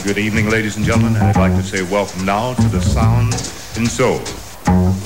Good evening, ladies and gentlemen, and I'd like to say welcome now to the Sound and Soul.